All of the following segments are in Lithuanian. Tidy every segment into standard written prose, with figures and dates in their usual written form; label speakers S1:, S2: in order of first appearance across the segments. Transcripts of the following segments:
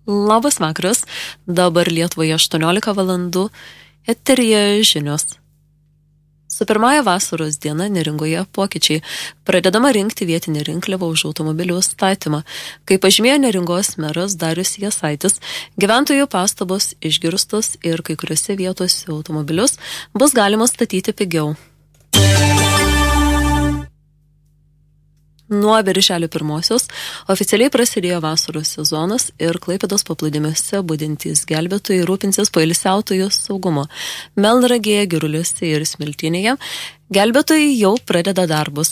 S1: Labas vakaras, dabar Lietuvoje 18 valandų, eteryje žinios. Su pirmąja vasaros diena Neringoje pokyčiai. Pradedama rinkti vietinę rinkliavą už automobilių statymą. Kaip pažymėjo Neringos meras Darius Jasaitis, gyventojų pastabos išgirstos ir kai kuriuose vietose automobilius bus galima statyti pigiau. Nuo birželio 1 oficialiai prasidėjo vasaros sezonas ir Klaipėdos paplūdimiuose budintys gelbėtojai rūpinsis poilsiautojų saugumo. Melnragėje, Giruliuose ir Smiltynėje gelbėtojai jau pradeda darbus.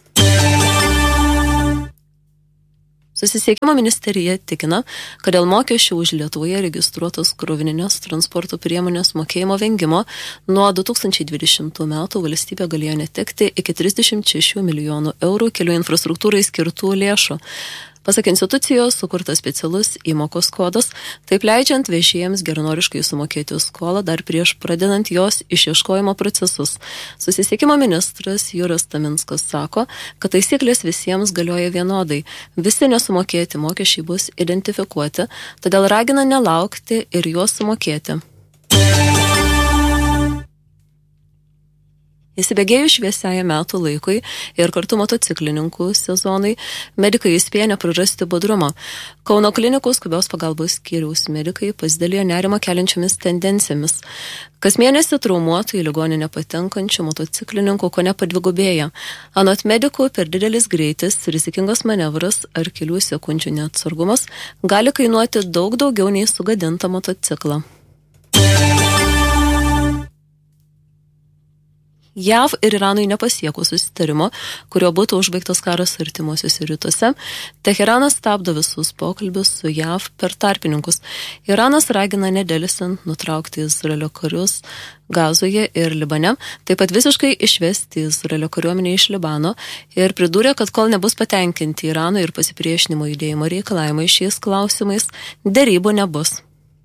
S1: Susisiekimo ministerija tikina, kad dėl mokesčių už Lietuvoje registruotos krovininės transporto priemonės mokėjimo vengimo nuo 2020 metų valstybė galėjo netekti iki 36 milijonų eurų kelių infrastruktūrai skirtų lėšų. Pasak institucijos, sukurtas specialus įmokos kodas, taip leidžiant vežėjams geranoriškai sumokėti skolą dar prieš pradedant jos išieškojimo procesus. Susisiekimo ministras Juras Taminskas sako, kad taisyklės visiems galioja vienodai. Visi nesumokėti mokesčiai bus identifikuoti, todėl ragina nelaukti ir juos sumokėti. Įsibėgėjus šviesiąją metų laikui ir kartu motociklininkų sezonai, medikai įspėja neprarasti budrumo. Kauno klinikų skubios pagalbos skyriaus medikai pasidalijo nerimą keliančiomis tendencijomis. Kas mėnesį traumuotų į ligoninę patenkančių motociklininkų kone padvigubėja. Anot medikų, per didelis greitis, rizikingas manevras ar kelių sekundžių neatsargumas gali kainuoti daug daugiau nei sugadintą motociklą. JAV ir Iranui nepasiekus susitarimo, kurio būtų užbaigtas karas artimuosiuose rytuose, Teheranas stabdo visus pokalbius su JAV per tarpininkus. Iranas ragina nedelsiant nutraukti Izraelio karius Gazoje ir Libane, taip pat visiškai išvesti Izraelio kariuomenę iš Libano ir pridūrė, kad kol nebus patenkinti Irano ir pasipriešinimo judėjimo reikalavimai šiais klausimais, derybų nebus.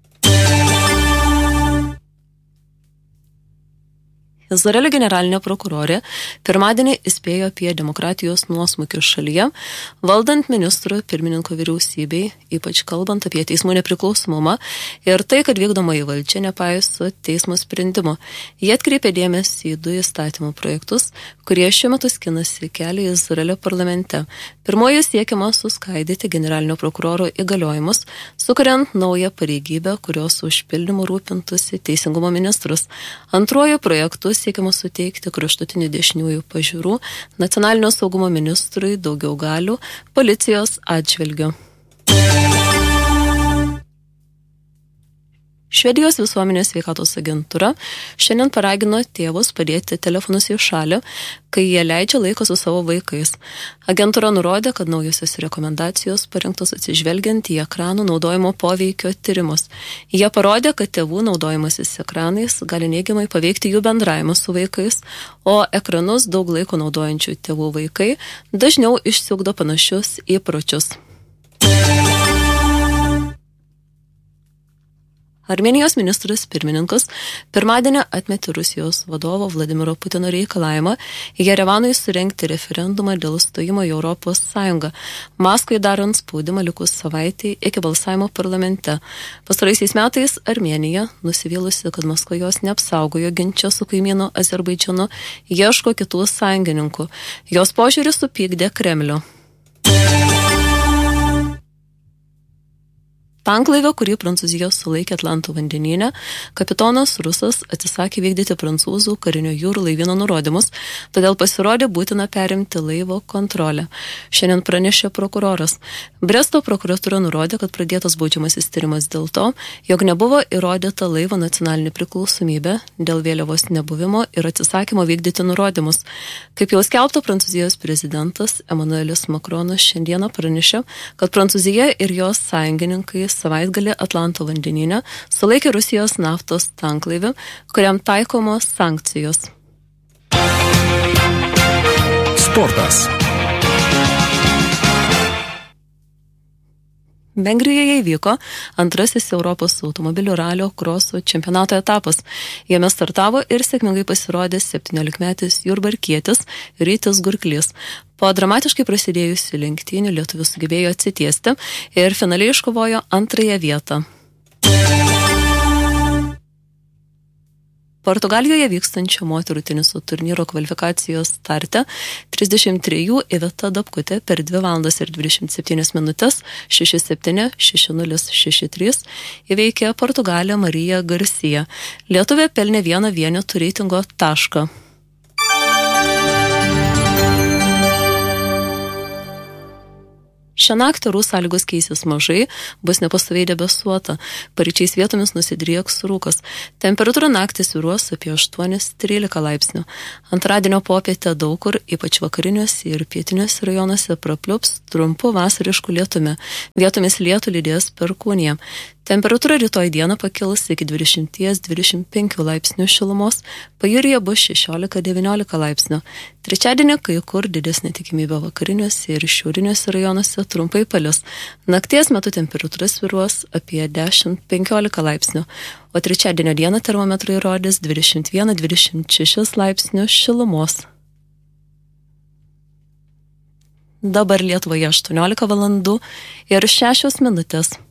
S1: Izraelio generalinė prokurorė pirmadienį įspėjo apie demokratijos nuosmukį šalyje, valdant ministro pirmininko vyriausybei, ypač kalbant apie teismų nepriklausomumą ir tai, kad vykdomoji valdžia nepaiso teismo sprendimo. Jie atkreipė dėmesį į 2 įstatymų projektus, kurie šiuo metu skinasi kelią Izraelio parlamente. Pirmoji siekiama suskaidyti generalinio prokuroro įgaliojimus, sukuriant naują pareigybę, kurios užpildymu rūpintųsi teisingumo ministras. Antruoju projektu siekiama suteikti kraštutinių dešiniųjų pažiūrų nacionalinio saugumo ministrui daugiau galių policijos atžvilgiu. Švedijos visuomenės sveikatos agentūra šiandien paragino tėvus padėti telefonus į šalį, kai jie leidžia laiką su savo vaikais. Agentūra nurodė, kad naujosios rekomendacijos parengtos atsižvelgiant į ekranų naudojimo poveikio tyrimus. Jie parodė, kad tėvų naudojimasis ekranais gali neigiamai paveikti jų bendravimą su vaikais, o ekranus daug laiko naudojančių tėvų vaikai dažniau išsiugdo panašius įpročius. Armėnijos ministras pirmininkas pirmadienį atmetė Rusijos vadovo Vladimiro Putino reikalavimą Jerevanui surengti referendumą dėl stojimo į Europos Sąjungą, Maskvai darant spaudimą likus savaitei iki balsavimo parlamente. Pastaraisiais metais Armėnija, nusivylusi, kad Maskva jos neapsaugojo ginčą su kaimynu Azerbaidžanu, ieško kitų sąjungininkų. Jos požiūris supykdė Kremlių. Tanklaivio, kurį Prancūzija sulaikė Atlanto vandenyne, kapitonas rusas atsisakė vykdyti prancūzų karinio jūrų laivyno nurodymus, todėl pasirodė būtina perimti laivo kontrolę. Šiandien pranešė prokuroras. Bresto prokuratūra nurodė, kad pradėtas baudžiamasis tyrimas dėl to, jog nebuvo įrodyta laivo nacionalinė priklausomybė dėl vėliavos nebuvimo ir atsisakymo vykdyti nurodymus. Kaip jau skelbta, Prancūzijos prezidentas Emmanuelis Macronas šiandieną pranešė, kad Prancūzija ir jos sąjungininkai savaitgalį Atlanto vandenyne sulaikė Rusijos naftos tanklaivį, kuriam taikomos sankcijos.
S2: Sportas.
S1: Vengrijoje įvyko antrasis Europos automobilių ralio kroso čempionato etapas. Jame startavo ir sėkmingai pasirodė 17-metis jurbarkietis Rytis Gurklys. Po dramatiškai prasidėjusių lenktynių lietuvis sugebėjo atsitiesti ir finaliai iškovojo antrąją vietą. Portugalijoje vykstančio moterų teniso turnyro kvalifikacijos starte 33 Iveta Dapkutė per 2 valandas ir 27 minutės 6-7, 6-0, 6-3 įveikė Portugalę Mariją Garcia. Lietuvė pelnė vieną vienetų reitingo tašką. Šią naktį orų sąlygos keisis mažai, bus nepastoviai debesuota, paryčiais vietomis nusidrieks rūkas. Temperatūra naktį svyruos apie 8-13 laipsnių. Antradienio popietę daug kur, ypač vakariniuose ir pietiniuose rajonuose, prapliups trumpu vasarišku lietumi. Vietomis lietų lydės perkūnija. Temperatūra rytoj dieną pakils iki 20-25 laipsnių šilumos, pajūryje bus 16-19 laipsnių. Trečiadienį kai kur didesnė tikimybė vakariniuose ir šiauriniuose rajonuose trumpai palis. Nakties metu temperatūra svyruos apie 10-15 laipsnių, o trečiadienio dieną termometrai rodys 21-26 laipsnių šilumos. Dabar Lietuvoje 18 valandų ir 6 minutės.